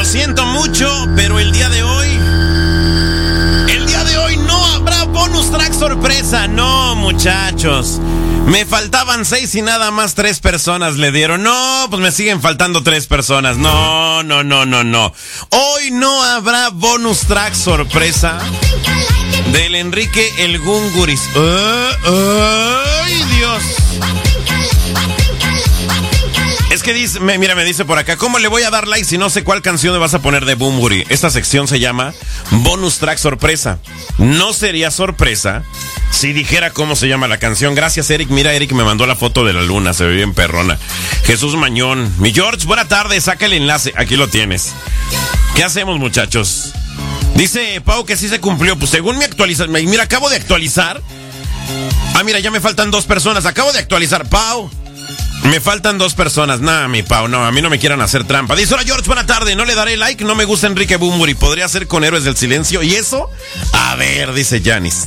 siento mucho, pero el día de hoy no habrá bonus track sorpresa. No, muchachos. Me faltaban 6 y nada más 3 personas le dieron. No, pues me siguen faltando 3 personas. No. Hoy no habrá bonus track sorpresa del Enrique el Gunguris. ¡Ay, Dios! Es que dice, me dice por acá, ¿cómo le voy a dar like si no sé cuál canción me vas a poner de Bunbury? Esta sección se llama Bonus Track Sorpresa. No sería sorpresa si dijera cómo se llama la canción. Gracias, Eric. Mira, Eric me mandó la foto de la luna, se ve bien perrona. Jesús Mañón. Mi George, buena tarde, saca el enlace. Aquí lo tienes. ¿Qué hacemos, muchachos? Dice Pau que sí se cumplió. Pues según mi actualización, mira, acabo de actualizar. Ah, mira, ya me faltan 2 personas. Acabo de actualizar, Pau. Me faltan 2 personas. Nah, mi Pau, no, a mí no me quieran hacer trampa. Dice, hola George, buena tarde. No le daré like, no me gusta Enrique Bunbury. Podría ser con Héroes del Silencio. ¿Y eso? A ver, dice Janis.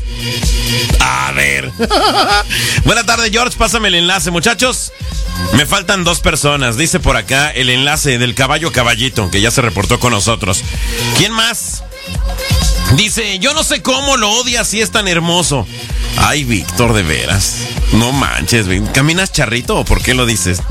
A ver. Buena tarde, George, pásame el enlace, muchachos. Me faltan 2 personas. Dice por acá el enlace del caballo Caballito, que ya se reportó con nosotros. ¿Quién más? Dice, yo no sé cómo lo odias si es tan hermoso. Ay, Víctor, de veras. No manches, ¿caminas charrito o por qué lo dices?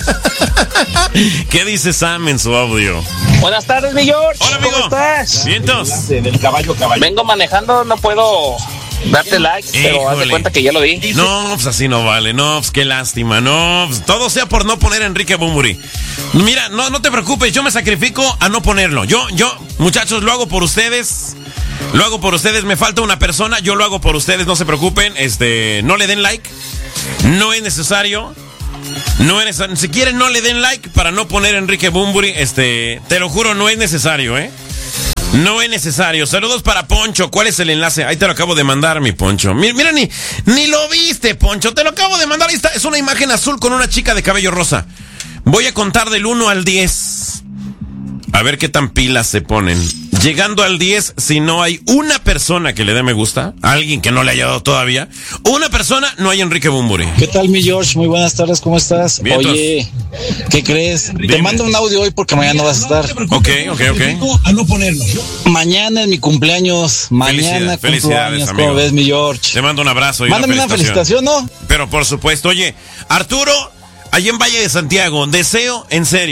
¿Qué dice Sam en su audio? Buenas tardes, mi George. Hola, amigo. ¿Cómo estás? ¿Vientos? Del caballo. Vengo manejando, no puedo darte like, pero haz de cuenta que ya lo vi. No, pues así no vale. No, pues qué lástima. No, pues todo sea por no poner a Enrique Bunbury. Mira, no te preocupes, yo me sacrifico a no ponerlo. Yo, muchachos, lo hago por ustedes. Lo hago por ustedes, me falta una persona, yo lo hago por ustedes, no se preocupen, no le den like, no es necesario, si quieren no le den like para no poner a Enrique Bunbury, te lo juro, no es necesario, no es necesario. Saludos para Poncho, ¿cuál es el enlace? Ahí te lo acabo de mandar, mi Poncho. Mira, ni lo viste, Poncho, te lo acabo de mandar, ahí está, es una imagen azul con una chica de cabello rosa. Voy a contar del 1 al 10, a ver qué tan pilas se ponen. Llegando al 10, si no hay una persona que le dé me gusta, alguien que no le haya dado todavía, una persona, no hay Enrique Bunbury. ¿Qué tal, mi George? Muy buenas tardes, ¿cómo estás? Vientos. Oye, ¿qué crees? Dime. Te mando un audio hoy porque mañana no vas a estar. Ok. A no ponerlo. Mañana es mi cumpleaños. Mañana Felicidades, amigo. ¿Cómo ves, mi George? Te mando un abrazo y mándame una felicitación, ¿no? Pero por supuesto, oye, Arturo, allá en Valle de Santiago, deseo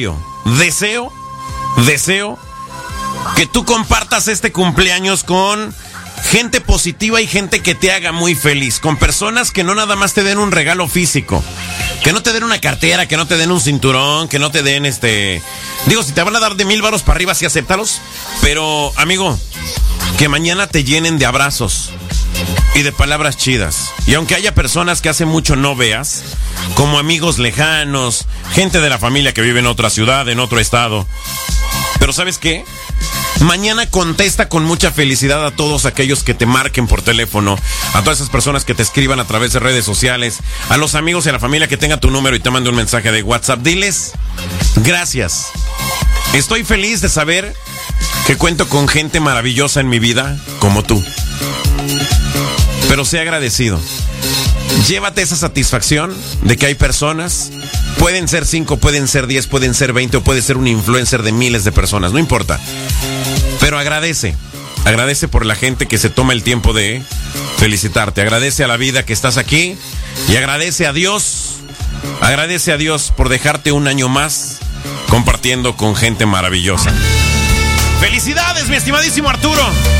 que tú compartas este cumpleaños con gente positiva y gente que te haga muy feliz, con personas que no nada más te den un regalo físico, que no te den una cartera, que no te den un cinturón, que no te den digo, si te van a dar de 1,000 varos para arriba, sí acéptalos, pero amigo, que mañana te llenen de abrazos y de palabras chidas. Y aunque haya personas que hace mucho no veas, como amigos lejanos, gente de la familia que vive en otra ciudad, en otro estado, pero ¿sabes qué? Mañana contesta con mucha felicidad a todos aquellos que te marquen por teléfono, a todas esas personas que te escriban a través de redes sociales, a los amigos y a la familia que tenga tu número y te mande un mensaje de WhatsApp. Diles, gracias. Estoy feliz de saber que cuento con gente maravillosa en mi vida como tú. Pero sé agradecido. Llévate esa satisfacción de que hay personas, pueden ser 5, pueden ser 10, pueden ser 20 o puede ser un influencer de miles de personas, no importa. Pero agradece por la gente que se toma el tiempo de felicitarte, agradece a la vida que estás aquí y agradece a Dios por dejarte un año más compartiendo con gente maravillosa. ¡Felicidades, mi estimadísimo Arturo!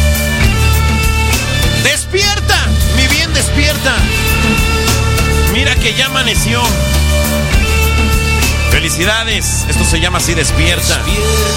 ¡Despierta, mi bien, despierta! Mira que ya amaneció. Felicidades, esto se llama así, despierta.